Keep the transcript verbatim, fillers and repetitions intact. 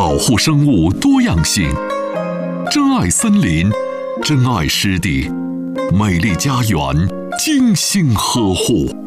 保护生物多样性，珍爱森林，珍爱湿地，美丽家园精心呵护。